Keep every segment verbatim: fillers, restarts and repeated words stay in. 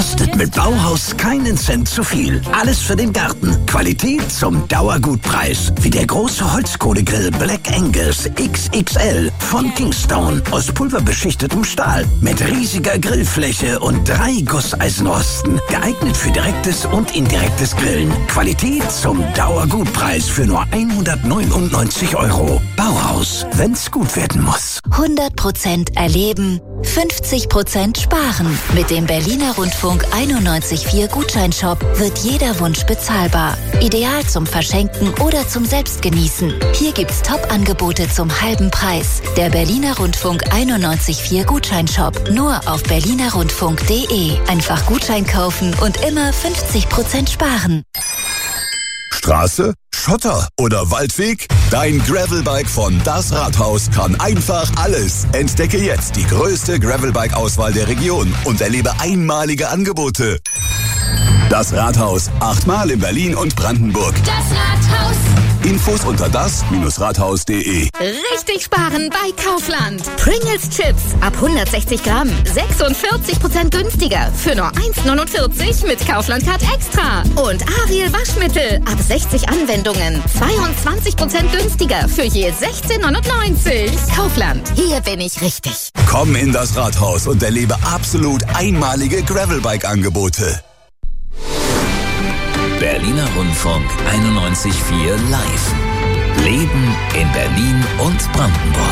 Kostet mit Bauhaus keinen Cent zu viel. Alles für den Garten. Qualität zum Dauergutpreis. Wie der große Holzkohlegrill Black Angus X X L von Kingstone aus pulverbeschichtetem Stahl. Mit riesiger Grillfläche und drei Gusseisenrosten. Geeignet für direktes und indirektes Grillen. Qualität zum Dauergutpreis für nur hundertneunundneunzig Euro. Bauhaus, wenn's gut werden muss. hundert Prozent erleben, fünfzig Prozent sparen. Mit dem Berliner Rundfunk einundneunzig Komma vier Gutscheinshop wird jeder Wunsch bezahlbar. Ideal zum Verschenken oder zum Selbstgenießen. Hier gibt's Top-Angebote zum halben Preis. Der Berliner Rundfunk einundneunzig Komma vier Gutscheinshop. Nur auf berliner rundfunk punkt de. Einfach Gutschein kaufen und immer fünfzig Prozent sparen. Straße, Schotter oder Waldweg? Dein Gravelbike von Das Rathaus kann einfach alles. Entdecke jetzt die größte Gravelbike-Auswahl der Region und erlebe einmalige Angebote. Das Rathaus, achtmal in Berlin und Brandenburg. Das Rathaus. Infos unter das Rathaus punkt de. Richtig sparen bei Kaufland. Pringles Chips ab hundertsechzig Gramm. sechsundvierzig Prozent günstiger. Für nur eins neunundvierzig mit Kaufland Card Extra. Und Ariel Waschmittel ab sechzig Anwendungen. zweiundzwanzig Prozent günstiger. Für je sechzehn neunundneunzig. Kaufland. Hier bin ich richtig. Komm in das Rathaus und erlebe absolut einmalige Gravelbike-Angebote. Berliner Rundfunk einundneunzig Komma vier live. Leben in Berlin und Brandenburg.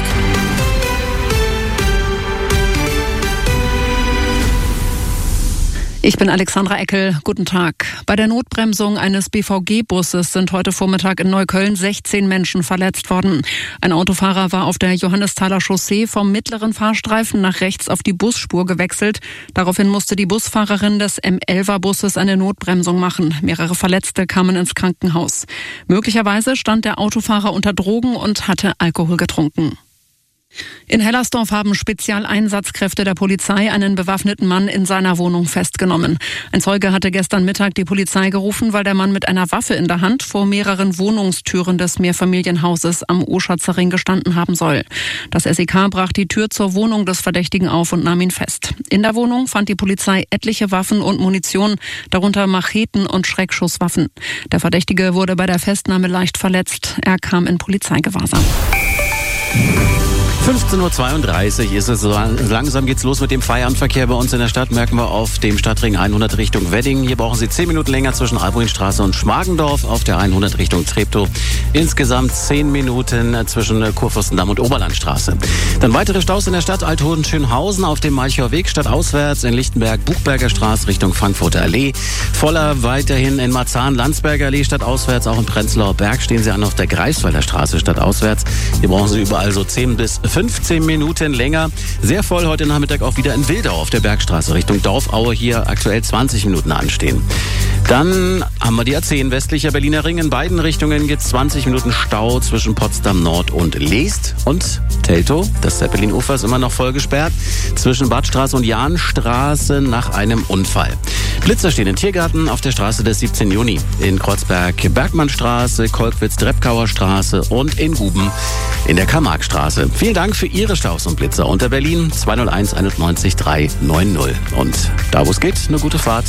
Ich bin Alexandra Eckel. Guten Tag. Bei der Notbremsung eines B V G-Busses sind heute Vormittag in Neukölln sechzehn Menschen verletzt worden. Ein Autofahrer war auf der Johannesthaler Chaussee vom mittleren Fahrstreifen nach rechts auf die Busspur gewechselt. Daraufhin musste die Busfahrerin des M elfer Busses eine Notbremsung machen. Mehrere Verletzte kamen ins Krankenhaus. Möglicherweise stand der Autofahrer unter Drogen und hatte Alkohol getrunken. In Hellersdorf haben Spezialeinsatzkräfte der Polizei einen bewaffneten Mann in seiner Wohnung festgenommen. Ein Zeuge hatte gestern Mittag die Polizei gerufen, weil der Mann mit einer Waffe in der Hand vor mehreren Wohnungstüren des Mehrfamilienhauses am Oschatzer Ring gestanden haben soll. Das S E K brach die Tür zur Wohnung des Verdächtigen auf und nahm ihn fest. In der Wohnung fand die Polizei etliche Waffen und Munition, darunter Macheten und Schreckschusswaffen. Der Verdächtige wurde bei der Festnahme leicht verletzt. Er kam in Polizeigewahrsam. fünfzehn Uhr zweiunddreißig ist es. Langsam geht's los mit dem Feierabendverkehr bei uns in der Stadt. Merken wir auf dem Stadtring hundert Richtung Wedding. Hier brauchen Sie zehn Minuten länger zwischen Albrinstraße und Schmargendorf. Auf der hundert Richtung Treptow insgesamt zehn Minuten zwischen Kurfürstendamm und Oberlandstraße. Dann weitere Staus in der Stadt. Althohen-Schönhausen auf dem Malchower Weg stadtauswärts. In Lichtenberg Buchberger Straße Richtung Frankfurter Allee. Voller weiterhin in Marzahn Landsberger Allee stadtauswärts. Auch in Prenzlauer Berg stehen Sie an auf der Greifswalder Straße stadtauswärts. Hier brauchen Sie überall so zehn bis fünfzehn Minuten länger. Sehr voll heute Nachmittag auch wieder in Wildau auf der Bergstraße Richtung Dorfaue. Hier aktuell zwanzig Minuten anstehen. Dann haben wir die A zehn westlicher Berliner Ring. In beiden Richtungen gibt es zwanzig Minuten Stau zwischen Potsdam Nord und Leest. Und Teltow, das Zeppelin-Ufer ist immer noch voll gesperrt. Zwischen Badstraße und Jahnstraße nach einem Unfall. Blitzer stehen in Tiergarten auf der Straße des siebzehnten Juni. In Kreuzberg Bergmannstraße, Kolkwitz-Drepkauer Straße und in Guben in der Karl-Marx-Straße. Vielen Dank für Ihre Staus und Blitzer unter Berlin zwei null eins einundneunzig drei neun null. Und da wo es geht, eine gute Fahrt.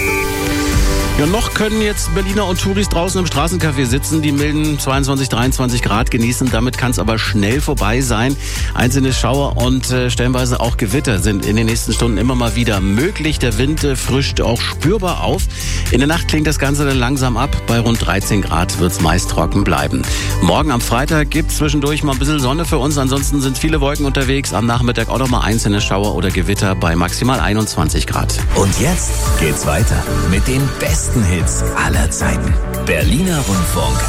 Ja, noch können jetzt Berliner und Touris draußen im Straßencafé sitzen, die milden zweiundzwanzig, dreiundzwanzig Grad genießen. Damit kann es aber schnell vorbei sein. Einzelne Schauer und äh, stellenweise auch Gewitter sind in den nächsten Stunden immer mal wieder möglich. Der Wind äh, frischt auch spürbar auf. In der Nacht klingt das Ganze dann langsam ab. Bei rund dreizehn Grad wird es meist trocken bleiben. Morgen am Freitag gibt es zwischendurch mal ein bisschen Sonne für uns. Ansonsten sind viele Wolken unterwegs. Am Nachmittag auch noch mal einzelne Schauer oder Gewitter bei maximal einundzwanzig Grad. Und jetzt geht's weiter mit den besten Hits aller Zeiten. Berliner Rundfunk